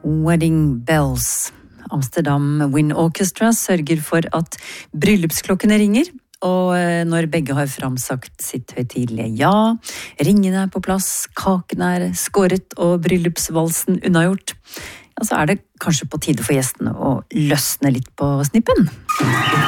Wedding Bells. Amsterdam Wind Orchestra sørger for at bryllupsklokkene ringer, og når begge har framsagt sitt høytidelige ja, ringene er på plass, kakene er skåret og bryllupsvalsen unnagjort, ja, så er det kanskje på tide for gjestene å løsne litt på snippen.